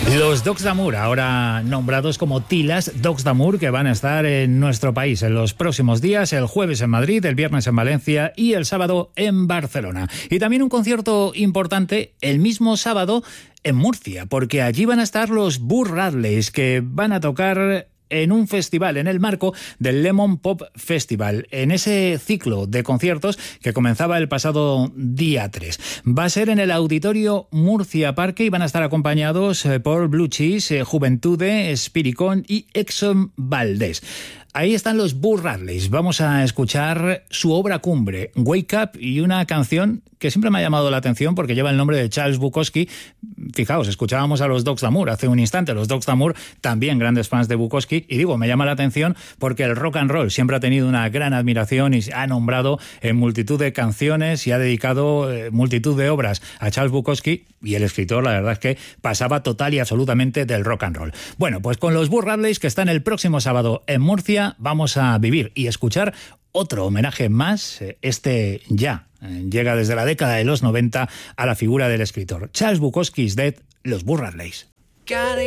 Los Dogs d'Amour, ahora nombrados como Tilas Dogs d'Amour, que van a estar en nuestro país en los próximos días, el jueves en Madrid, el viernes en Valencia y el sábado en Barcelona. Y también un concierto importante el mismo sábado en Murcia, porque allí van a estar los Burr Radleys, que van a tocar en un festival, en el marco del Lemon Pop Festival, en ese ciclo de conciertos que comenzaba el pasado día 3. Va a ser en el Auditorio Murcia Parque y van a estar acompañados por Blue Cheese, Juventude, Spiricón y Exxon Valdés. Ahí están los Burr Radleys. Vamos a escuchar su obra cumbre, Wake Up, y una canción que siempre me ha llamado la atención porque lleva el nombre de Charles Bukowski. Fijaos, escuchábamos a los Dogs d'Amour hace un instante. Los Dogs d'Amour, también grandes fans de Bukowski. Y digo, me llama la atención porque el rock and roll siempre ha tenido una gran admiración y ha nombrado en multitud de canciones y ha dedicado multitud de obras a Charles Bukowski. Y el escritor, la verdad es que pasaba total y absolutamente del rock and roll. Bueno, pues con los Burr Radleys, que están el próximo sábado en Murcia, vamos a vivir y escuchar otro homenaje más. Este ya llega desde la década de los 90 a la figura del escritor. Charles Bukowski is dead, los Burr Radleys.